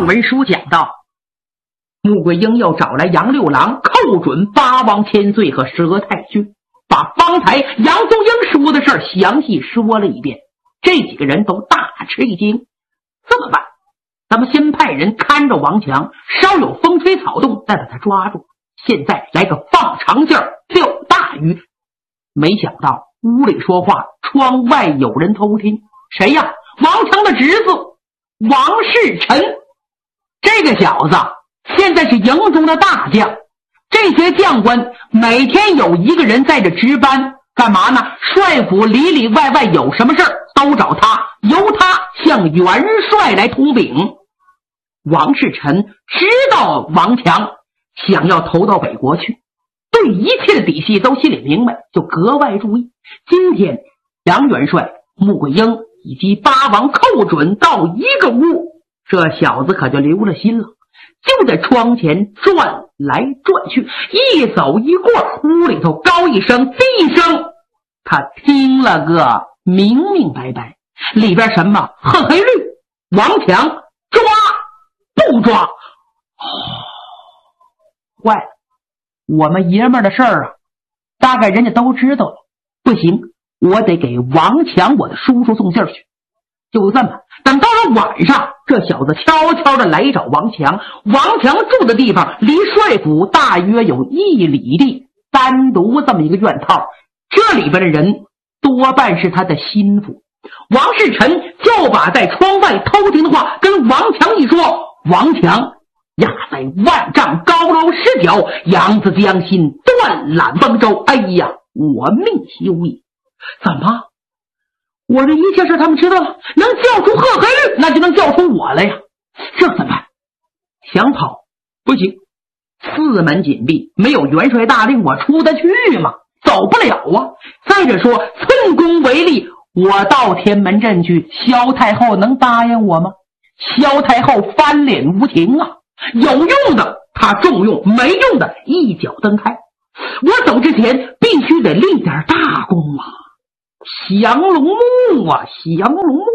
文书讲到，穆桂英又找来杨六郎，寇准八王千岁和佘太君，把方才杨宗英说的事详细说了一遍。这几个人都大吃一惊，这么办？咱们先派人看着王强，稍有风吹草动再把他抓住，现在来个放长线钓大鱼。没想到屋里说话，窗外有人偷听。谁呀？王强的侄子王世臣。这个小子现在是营中的大将，这些将官每天有一个人在这值班，干嘛呢？帅府里里外外有什么事都找他，由他向元帅来通禀。王世臣知道王强想要投到北国去，对一切的底细都心里明白，就格外注意。今天杨元帅、穆桂英以及八王寇准到一个屋，这小子可就留了心了，就在窗前转来转去，一走一过，屋里头高一声低一声，他听了个明明白白，里边什么黑黑绿，王强抓不抓？坏了，我们爷们儿的事儿啊，大概人家都知道了。不行，我得给王强我的叔叔送信去。就这么，等到了晚上，这小子悄悄的来找王强。王强住的地方离帅府大约有1里地，单独这么一个院套，这里边的人多半是他的心腹。王世臣就把在窗外偷听的话跟王强一说，王强压在万丈高楼失脚，扬子将心，断缆崩舟。哎呀，我命休矣！怎么？我这一切事他们知道了，能叫出贺黑律，那就能叫出我来呀！这怎么办？想跑不行，四门紧闭，没有元帅大令，我出得去吗？走不了啊！再者说，寸功为例，我到天门镇去，萧太后能答应我吗？萧太后翻脸无情啊！有用的他重用，没用的一脚蹬开。我走之前必须得立点大功啊！降龙木啊，降龙木！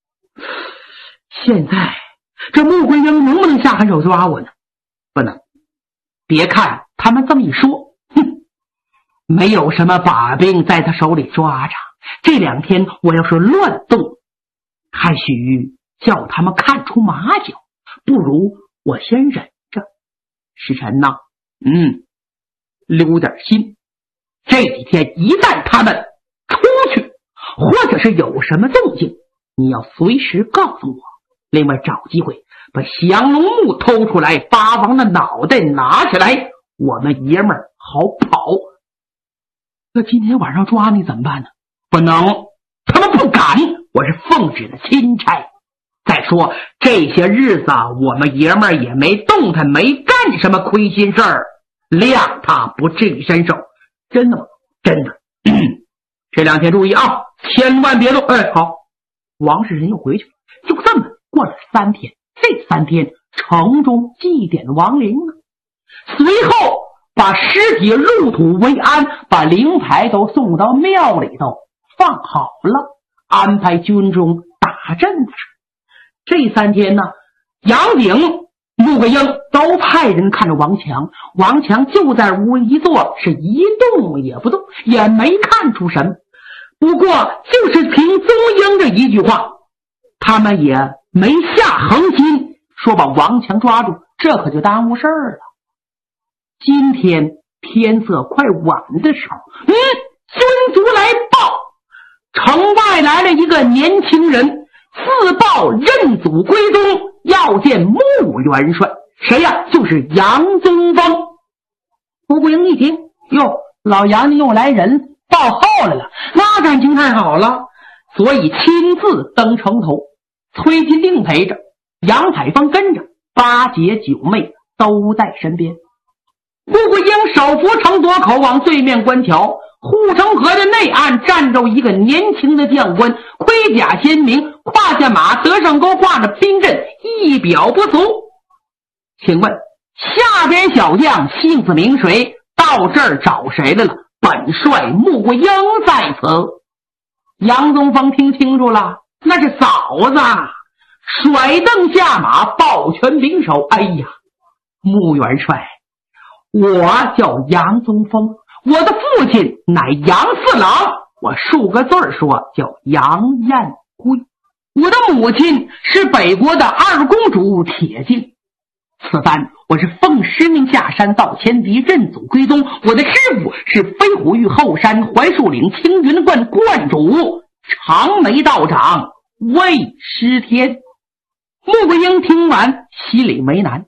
现在这穆桂英能不能下狠手抓我呢？不能。别看他们这么一说，没有什么把柄在他手里抓着。这2天我要是乱动，还许叫他们看出马脚，不如我先忍着。时辰呐，留点心。这几天一旦他们出去，或者是有什么动静，你要随时告诉我。另外找机会把降龙木偷出来，八王的脑袋拿起来，我们爷们儿好跑。那今天晚上抓你怎么办呢？不能，他们不敢，我是奉旨的钦差。再说这些日子我们爷们儿也没动弹，没干什么亏心事儿，谅他不至于伸手。真的吗？真的。这2天注意啊，千万别动。好。王世仁又回去，就这么过了3天。这3天城中祭奠亡灵啊，随后把尸体入土为安，把灵牌都送到庙里头放好了，安排军中打阵的事。这3天呢，杨景、穆桂英都派人看着王强。王强就在屋一坐，是一动也不动，也没看出什么。不过就是凭宗英这一句话，他们也没下狠心说把王强抓住，这可就耽误事儿了。今天天色快晚的时候，军卒来报，城外来了一个年轻人，自报认祖归宗，要见穆元帅。谁呀？就是杨宗峰。穆桂英一听，哟，老杨家又来人报号来了，那感情太好了，所以亲自登城头。崔金定陪着，杨采芳跟着，8姐9妹都在身边。穆桂英手扶城垛口往对面观瞧，护城河的内岸站着一个年轻的将官，盔甲鲜明，胯下马，德胜钩挂着兵刃，一表不俗。请问下边小将姓字名谁？到这儿找谁来了？本帅穆桂英在此。杨宗峰听清楚了，那是嫂子， 甩蹬下马，抱拳拱手：“哎呀，穆元帅，我叫杨宗峰，我的父亲乃杨四郎，我数个字说叫杨彦圭。我的母亲是北国的二公主铁镜。此番我是奉师命下山造前敌，认祖归宗。我的师傅是飞虎峪后山槐树岭青云观观主长眉道长魏师天。”穆桂英听完心里为难，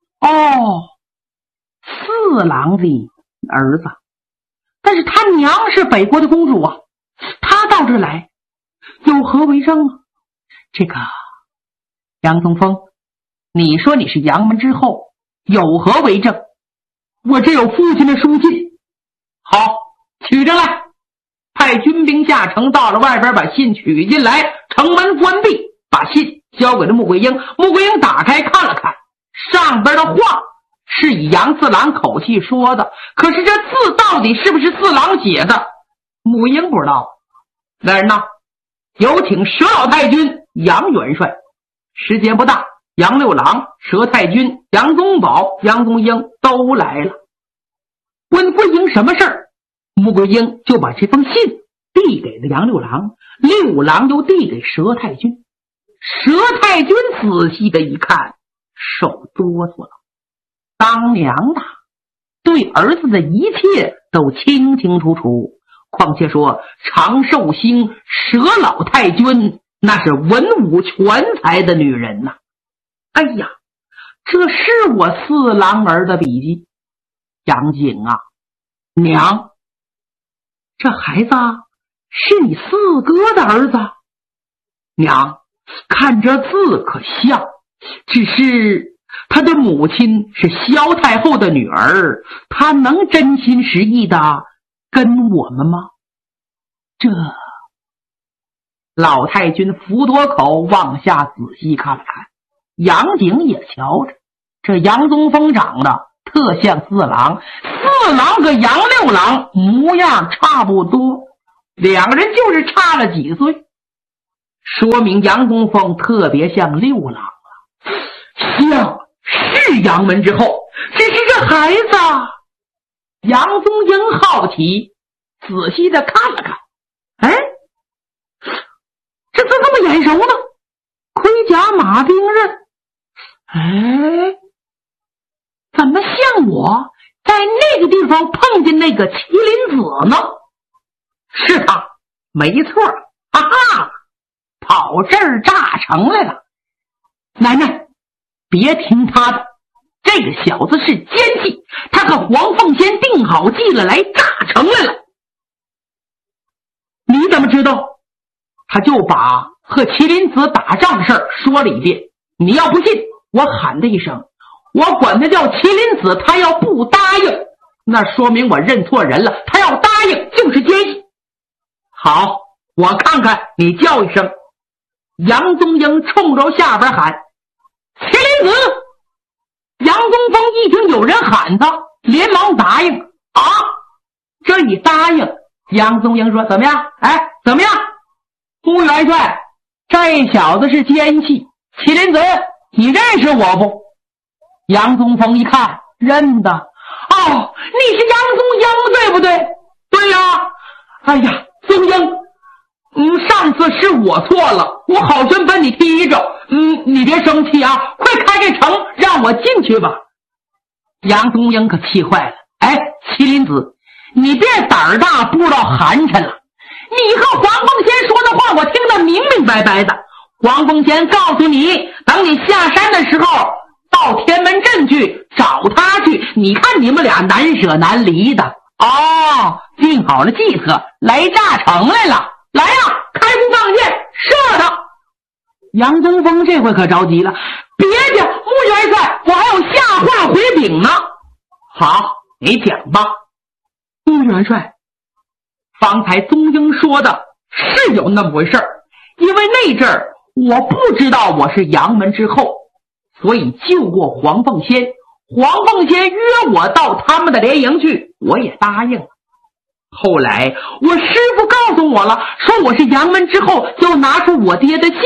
四郎的儿子，但是他娘是北国的公主啊，他到这来有何为证啊？这个杨宗峰，你说你是杨门之后，有何为证？我这有父亲的书信。好，取上来。派军兵下城，到了外边把信取进来，城门关闭，把信交给了穆桂英。穆桂英打开看了看，上边的话是以杨四郎口气说的，可是这字到底是不是四郎写的，穆桂英不知道。来人呐，有请佘老太君杨元帅。时间不大，杨六郎、佘太君、杨宗保、杨宗英都来了。问桂英什么事儿，穆桂英就把这封信递给了杨六郎，六郎又递给佘太君。佘太君仔细的一看，手哆嗦了。当娘的对儿子的一切都清清楚楚，况且说长寿星佘老太君那是文武全才的女人呐。哎呀，这是我四郎儿的笔记。杨景啊，娘，这孩子是你四哥的儿子。娘，看这字可像，只是他的母亲是萧太后的女儿，他能真心实意的跟我们吗？这老太君扶夺口往下仔细看了看，杨景也瞧着，这杨宗峰长得特像四郎，四郎和杨六郎模样差不多，两个人就是差了几岁，说明杨宗峰特别像六郎了。像是杨门之后，只是这孩子。杨宗英好奇仔细的看了看，哎，这字这么眼熟呢，盔甲马兵刃，哎，怎么像我在那个地方碰见那个麒麟子呢？是他，没错，哈哈，跑这儿炸城来了。奶奶，别听他的，这个小子是奸细，他和黄凤仙定好计了，来炸城来了。你怎么知道？他就把和麒麟子打仗的事儿说了一遍。你要不信，我喊他一声，我管他叫麒麟子，他要不答应，那说明我认错人了，他要答应就是奸细。好，我看看你叫一声。杨宗英冲着下边喊，麒麟子。杨宗峰一听有人喊他，连忙答应。啊，这一答应，杨宗英说怎么样？哎，怎么样？穆元帅，这小子是奸细，麒麟子你认识我不？杨宗峰一看认得。哦，你是杨宗英对不对？对呀。哎呀，宗英，上次是我错了，我好心把你踢着，你别生气啊，快开这城让我进去吧。杨宗英可气坏了。哎，麒麟子，你别胆儿大不知道寒碜了，你和黄凤仙说的话我听得明明白白的。黄凤仙告诉你，等你下山的时候到天门镇去找他去，你看你们俩难舍难离的。哦，定好了计策，来炸城来了。来呀，开弓放箭，射他！杨宗峰这回可着急了，别介，穆元帅，我还有下话回禀呢。好，你讲吧。穆元帅，方才宗英说的是有那么回事儿，因为那阵儿我不知道我是杨门之后，所以救过黄凤仙。黄凤仙约我到他们的联营去，我也答应了。后来我师父告诉我了，说我是杨门之后，就拿出我爹的信，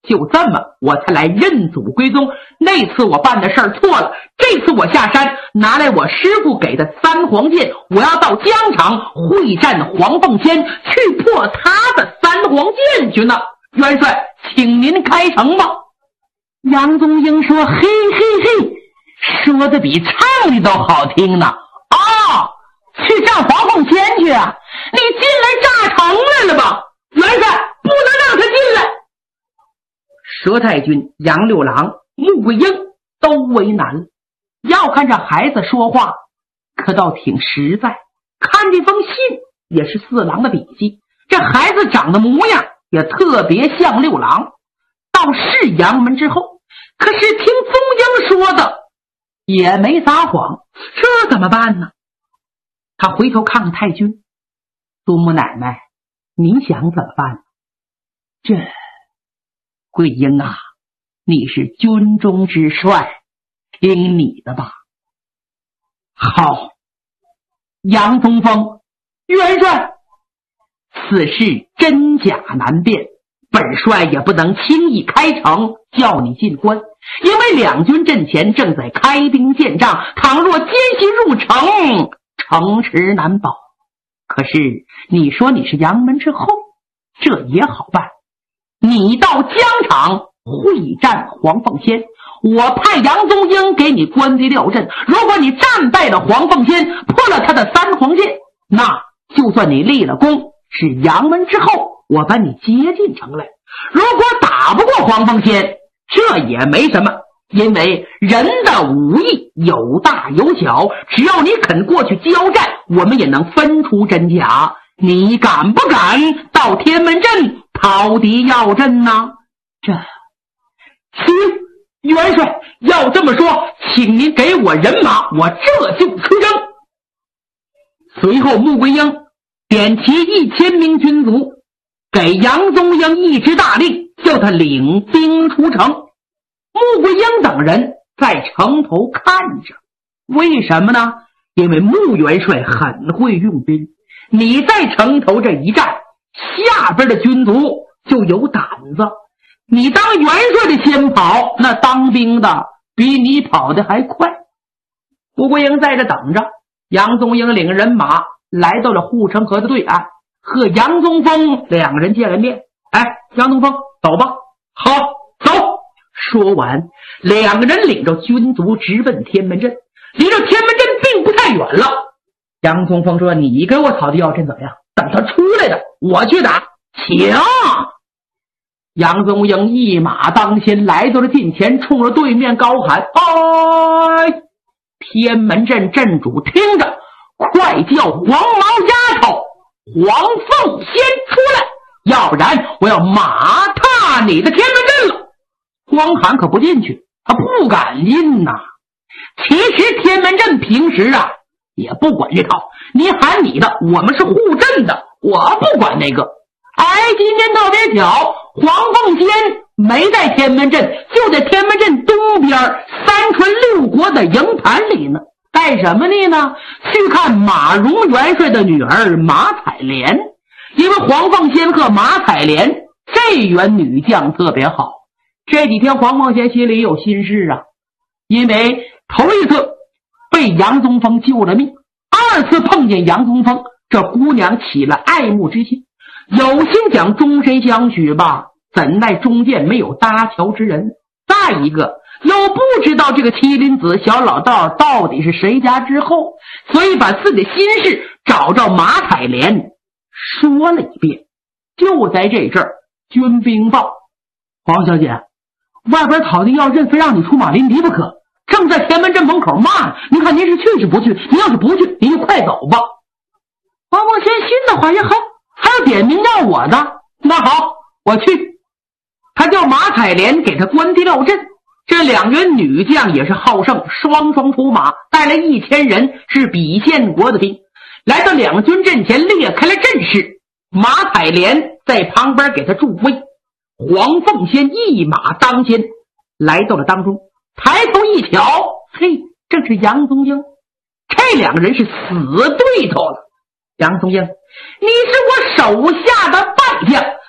就这么我才来认祖归宗。那次我办的事儿错了，这次我下山拿来我师傅给的三黄剑，我要到疆场会战黄凤仙，去破他的三黄剑去呢。元帅，请您开城吧。杨宗英说：嘿嘿嘿，说的比唱的都好听呢。去战黄凤仙去啊？你进来炸城来了吧？元帅，不能让他进来。佘太君、杨六郎、穆桂英都为难了。要看这孩子说话可倒挺实在，看这封信也是四郎的笔记，这孩子长得模样也特别像六郎。到是阳门之后，可是听宗英说的也没撒谎，这怎么办呢？他回头看看太君，祖母奶奶，您想怎么办？这桂英啊，你是军中之帅，听你的吧。好，杨宗峰，元帅，此事真假难辨，本帅也不能轻易开城叫你进关，因为两军阵前正在开兵建仗，倘若奸细入城，城池难保。可是你说你是阳门之后，这也好办，你到疆场会战黄凤仙，我派杨宗英给你关敌料阵。如果你战败了黄凤仙，破了他的三黄剑，那就算你立了功，是阳门之后我把你接进城来。如果打不过黄凤仙，这也没什么，因为人的武艺有大有小，只要你肯过去交战，我们也能分出真假。你敢不敢到天门阵讨敌要阵呢？这行，元帅，要这么说，请您给我人马，我这就出征。随后穆桂英点齐1000名军卒，给杨宗英一支大令，叫他领兵出城。穆桂英等人在城头看着，为什么呢？因为穆元帅很会用兵，你在城头这一战，下边的军卒就有胆子。你当元帅的先跑，那当兵的比你跑得还快。穆桂英在这等着，杨宗英领人马来到了护城河的对岸，和杨宗峰两人见了面。杨宗峰，走吧。好，走。说完，两个人领着军卒直奔天门阵。离着天门阵并不太远了。杨宗峰说：你给我讨敌要阵怎么样？等他出来的我去打。请。杨宗英一马当先来到了近前，冲着对面高喊：哎！天门阵阵主听着，快叫黄毛丫头黄凤仙出来，要不然我要马踏你的天门阵了。光喊可不进去，他不敢进呐。其实天门阵平时也不管这套，你喊你的，我们是护阵的，我不管那个。今天特别巧，黄凤仙没在天门阵，就在天门阵东边3川6国的营盘里呢。干什么呢？去看马荣元帅的女儿马采莲。因为黄凤仙和马采莲这员女将特别好，这几天黄凤仙心里有心事因为头一次被杨宗峰救了命，2次碰见杨宗峰，这姑娘起了爱慕之心，有心想终身相许吧，怎奈中间没有搭桥之人。再一个又不知道这个麒麟子小老道到底是谁家之后，所以把自己的心事找着马采莲说了一遍。就在这阵儿，军兵报：黄小姐，外边讨敌要阵，非让你出马临敌不可，正在天门阵门口骂呢，您看您是去是不去？您要是不去，您就快走吧。黄凤仙心的话也好，还要点名要我的，那好，我去。他叫马采莲给他关敌料阵。这两员女将也是好胜，双双出马，带来1000人，是比县国的兵，来到两军阵前列开了阵势。马采莲在旁边给他助威，黄凤仙一马当先来到了当中，抬头一瞧，嘿，正是杨宗英。这两个人是死对头了。杨宗英，你是我手下的败将，走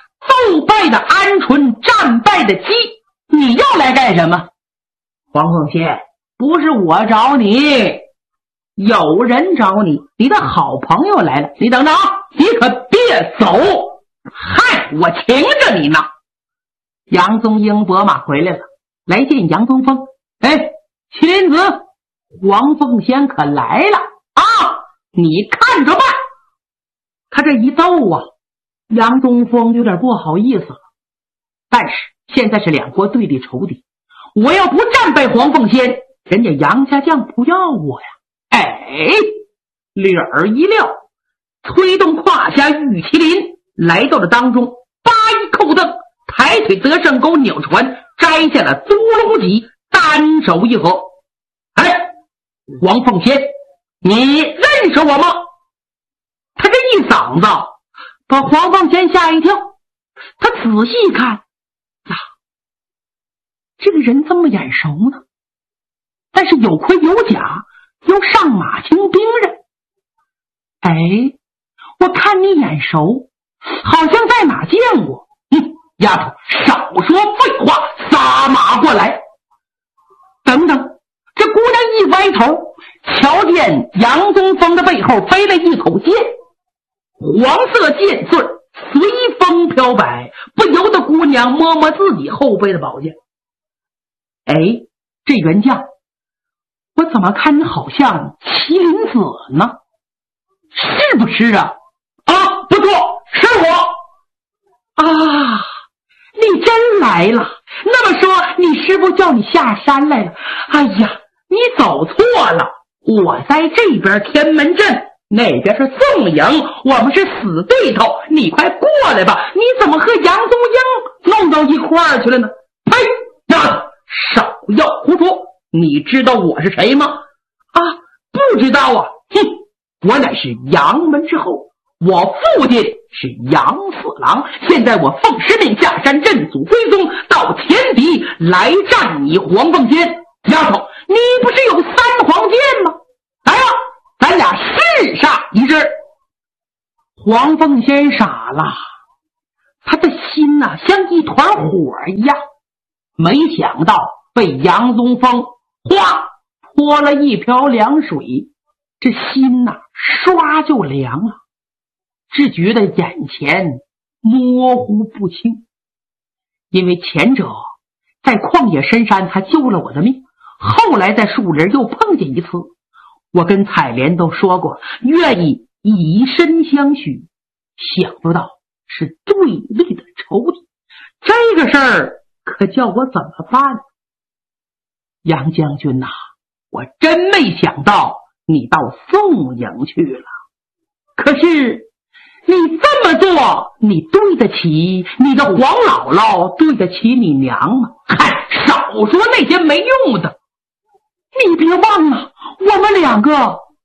不败的鹌鹑，战败的鸡，你要来干什么？黄凤仙，不是我找你，有人找你，你的好朋友来了，你等着啊，你可别走，嗨，我请着你呢。杨宗英拨马回来了，来见杨宗峰。哎，麒麟子，黄凤仙可来了啊，你看着办。他这一奏啊，杨宗峰有点不好意思了，但是现在是两国对立仇敌，我要不战败黄凤仙，人家杨家将不要我呀。哎，脸儿一撂，催动胯下玉麒麟来到了当中，八一扣蹬，抬腿得胜钩扭船，摘下了租龙戟，单手一合。哎，黄凤仙，你认识我吗？他这一嗓子把黄凤仙吓一跳，他仔细一看呀，这个人这么眼熟呢，但是有盔有甲，又上马行兵刃。哎，我看你眼熟，好像在哪见过。丫头，少说废话，撒马过来。等等，这姑娘一歪头，瞧见杨宗峰的背后飞了一口剑，黄色剑穗随风飘摆，不由得姑娘摸摸自己后背的宝剑。哎，这员将，我怎么看你好像麒麟子呢？是不是啊？啊，不错，是我啊！你真来了，那么说你师父叫你下山来了。哎呀，你走错了，我在这边天门镇，那边是宋营，我们是死对头，你快过来吧。你怎么和杨宗英弄到一块儿去了呢？呸，丫头，少要胡说，你知道我是谁吗？啊，不知道啊。我乃是杨门之后，我父亲是杨四郎，现在我奉师命下山镇祖归宗，到前敌来战你黄凤仙。丫头，你不是有三黄剑吗？来呀，咱俩试杀一致。黄凤仙傻了，他的心呐，像一团火一样，没想到被杨宗峰哗泼了一瓢凉水，这心呐唰就凉了，只觉得眼前模糊不清。因为前者在旷野深山他救了我的命，后来在树林又碰见一次，我跟采莲都说过愿意以身相许，想不到是对立的仇敌，这个事儿可叫我怎么办？杨将军呐，我真没想到你到宋营去了，可是你这么做，你对得起你的黄姥姥，对得起你娘吗？嗨，少说那些没用的，你别忘了我们两个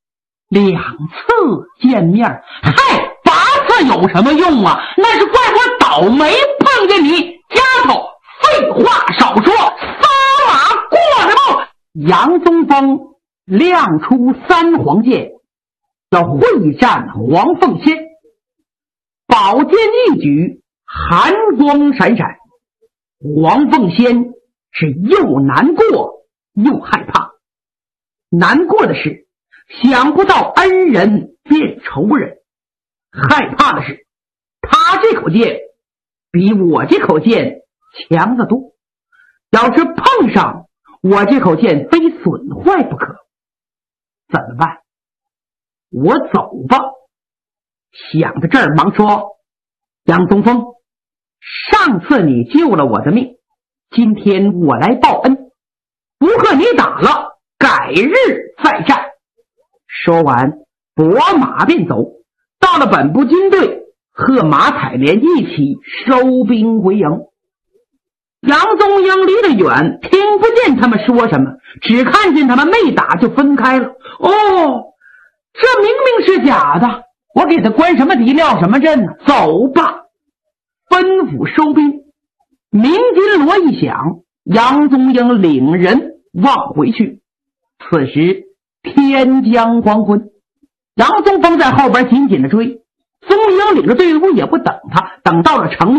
2次见面，嗨，8次有什么用啊？那是怪我倒霉碰见你。丫头，废话少说，撒马过来吧。杨宗峰亮出三黄剑，要会战黄凤仙。宝剑一举，寒光闪闪，黄凤仙是又难过又害怕。难过的是想不到恩人变仇人，害怕的是他这口剑比我这口剑强得多，要是碰上，我这口剑非损坏不可。怎么办？我走吧。想到这儿忙说，杨宗峰，上次你救了我的命，今天我来报恩，不和你打了，改日再战。说完拨马便走，到了本部军队，和马采莲一起收兵回营。杨宗英离得远，听不见他们说什么，只看见他们没打就分开了。哦，这明明是假的，我给他关什么敌料什么阵呢？走吧。吩咐收兵，鸣金锣一响，杨宗英领人往回去。此时天将黄昏，杨宗峰在后边紧紧的追，宗英领着队伍也不等他，等到了城下，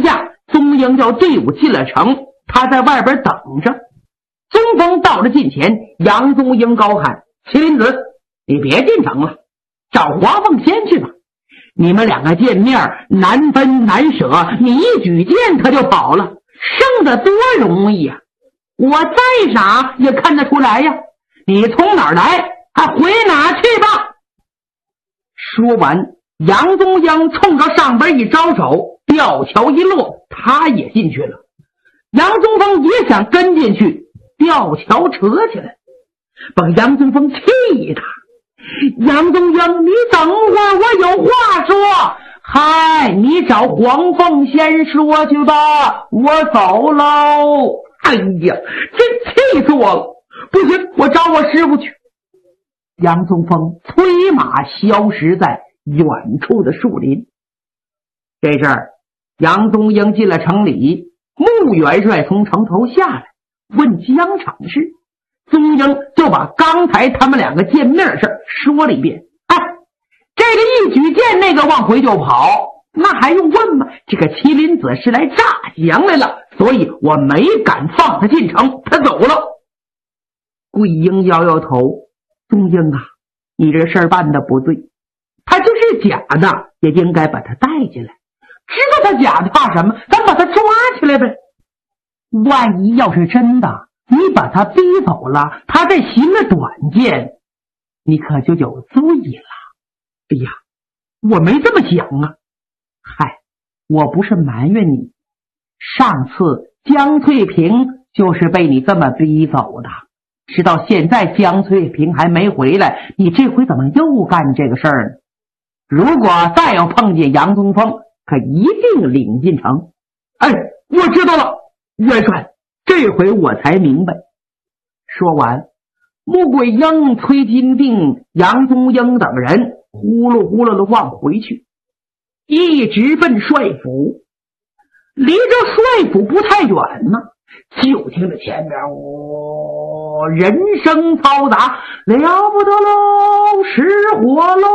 宗英叫队伍进了城，他在外边等着。宗峰到了近前，杨宗英高喊：麒麟子，你别进城了，找黄凤仙去吧。你们两个见面难分难舍，你一举剑他就跑了，生得多容易呀！我再傻也看得出来呀，你从哪儿来回哪去吧。说完，杨宗英冲着上边一招手，吊桥一落，他也进去了。杨宗峰也想跟进去，吊桥扯起来，把杨宗峰气他。杨宗英，你等会儿，我有话说。嗨，你找黄凤仙说去吧，我走喽。哎呀，真气死我了！不行，我找我师傅去。杨宗峰催马消失在远处的树林。这阵儿，杨宗英进了城里，穆元帅从城头下来，问疆场事。宗英就把刚才他们两个见面的事说了一遍。这个一举剑那个往回就跑，那还用问吗？这个麒麟子是来诈降来了，所以我没敢放他进城，他走了。桂英摇摇头，宗英啊，你这事儿办得不对，他就是假的，也应该把他带进来。知道他假的怕什么？咱把他抓起来呗。万一要是真的，你把他逼走了，他再行了短剑，你可就有罪了。哎呀，我没这么想啊。嗨，我不是埋怨你，上次江翠萍就是被你这么逼走的，直到现在江翠萍还没回来，你这回怎么又干这个事儿呢？如果再要碰见杨宗峰，可一定领进城。哎，我知道了，元帅，这回我才明白。说完，穆桂英、崔金定、杨宗英等人呼噜呼噜的往回去，一直奔帅府。离着帅府不太远呢，就听着前面人声嘈杂，了不得喽，失火喽！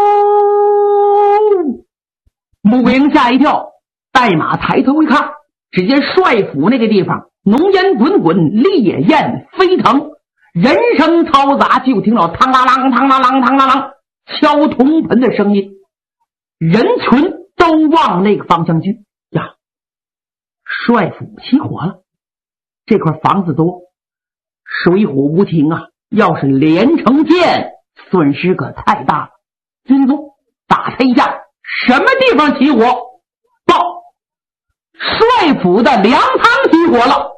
穆桂英吓一跳，带马抬头一看，只见帅府那个地方浓烟滚滚，烈焰飞腾，人声嘈杂，就听到嘡啦啷嘡啦啷嘡啦啷敲铜盆的声音，人群都往那个方向去呀。帅府起火了，这块房子多，水火无情啊，要是连成箭，损失可太大了。军宗，打探一下什么地方起火？报，帅府的粮仓起火了。